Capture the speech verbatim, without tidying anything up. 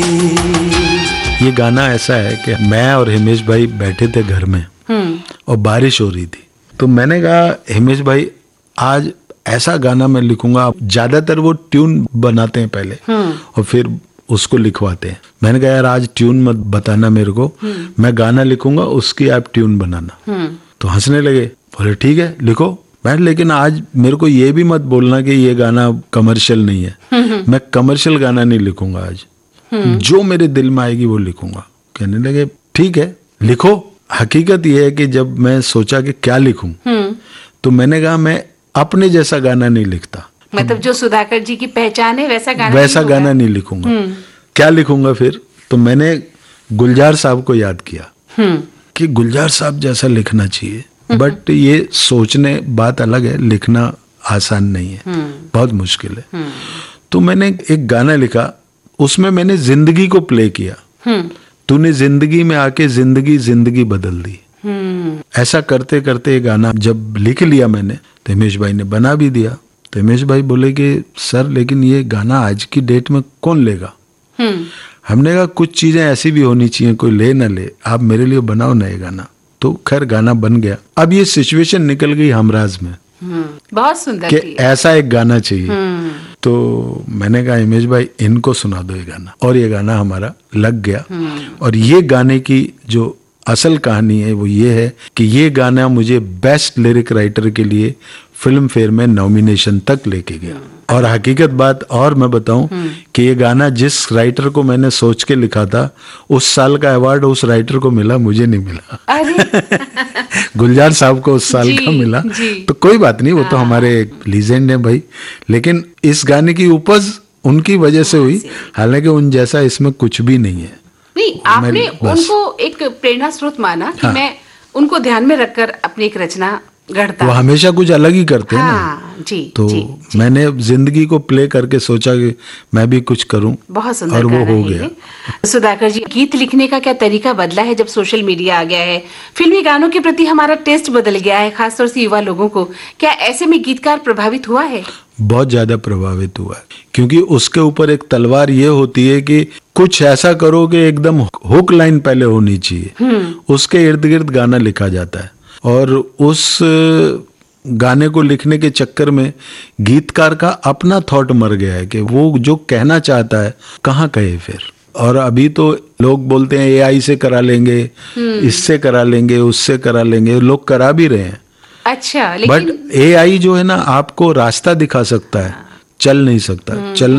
ये गाना ऐसा है कि मैं और हिमेश भाई बैठे थे घर में और बारिश हो रही थी, तो मैंने कहा हिमेश भाई आज ऐसा गाना मैं लिखूंगा। ज्यादातर वो ट्यून बनाते हैं पहले और फिर उसको लिखवाते हैं। मैंने कहा यार आज ट्यून मत बताना मेरे को, मैं गाना लिखूंगा उसकी आप ट्यून बनाना। तो हंसने लगे, बोले ठीक है लिखो। मैं लेकिन आज मेरे को ये भी मत बोलना कि ये गाना कमर्शियल नहीं है। मैं कमर्शियल गाना नहीं लिखूंगा आज, जो मेरे दिल में आएगी वो लिखूंगा। कहने लगे ठीक है लिखो। हकीकत ये है कि जब मैं सोचा कि क्या लिखूं तो मैंने कहा मैं अपने जैसा गाना नहीं लिखता, मतलब जो सुधाकर जी की पहचान है वैसा गाना वैसा नहीं गाना नहीं लिखूंगा। क्या लिखूंगा फिर? तो मैंने गुलजार साहब को याद किया कि गुलजार साहब जैसा लिखना चाहिए, बट ये सोचने बात अलग है, लिखना आसान नहीं है, बहुत मुश्किल है। तो मैंने एक गाना लिखा, उसमें मैंने जिंदगी को प्ले किया। तूने जिंदगी में आके जिंदगी जिंदगी बदल दी। ऐसा करते करते ये गाना जब लिख लिया मैंने तो हिमेश भाई ने बना भी दिया। तो हिमेश भाई बोले कि सर लेकिन ये गाना आज की डेट में कौन लेगा? हमने कहा कुछ चीजें ऐसी भी होनी चाहिए, कोई ले ना ले, आप मेरे लिए बनाओ ना ये गाना। तो खैर गाना बन गया। अब ये सिचुएशन निकल गई हमराज में, बहुत सुंदर कि ऐसा एक गाना चाहिए। तो मैंने कहा हिमेश भाई इनको सुना दो ये गाना, और ये गाना हमारा लग गया। और ये गाने की जो असल कहानी है वो ये है कि ये गाना मुझे बेस्ट लिरिक राइटर के लिए फिल्म फेयर में नॉमिनेशन तक लेके गया। और हकीकत बात और मैं बताऊं कि ये गाना जिस राइटर को मैंने सोच के लिखा था उस साल का अवार्ड उस राइटर को मिला, मुझे नहीं मिला। अरे गुलजार साहब को उस साल का मिला। तो कोई बात नहीं, वो तो हमारे लीजेंड है भाई। लेकिन इस गाने की उपज उनकी वजह से हुई, हालांकि उन जैसा इसमें कुछ भी नहीं है। नहीं, आपने उनको एक प्रेरणा स्रोत माना कि हाँ। मैं उनको ध्यान में रखकर अपनी एक रचना गढ़ता। वो हमेशा कुछ अलग ही करते हैं हाँ, ना। जी, तो जी, जी। मैंने जिंदगी को प्ले करके सोचा कि मैं भी कुछ करूं, बहुत सुंदर और वो हो गया। सुधाकर जी, गीत लिखने का क्या तरीका बदला है जब सोशल मीडिया आ गया है? फिल्मी गानों के प्रति हमारा टेस्ट बदल गया है, खासतौर से युवा लोगों को। क्या ऐसे में गीतकार प्रभावित हुआ है? बहुत ज्यादा प्रभावित हुआ है, क्योंकि उसके ऊपर एक तलवार ये होती है कि कुछ ऐसा करो कि एकदम हुक लाइन पहले होनी चाहिए, उसके इर्द गिर्द गाना लिखा जाता है। और उस गाने को लिखने के चक्कर में गीतकार का अपना थॉट मर गया है कि वो जो कहना चाहता है कहाँ कहे फिर। और अभी तो लोग बोलते हैं एआई से करा लेंगे, इससे करा लेंगे, उससे करा लेंगे, लोग करा भी रहे हैं। अच्छा, लेकिन बट एआई जो है ना आपको रास्ता दिखा सकता है, चल नहीं सकता। चल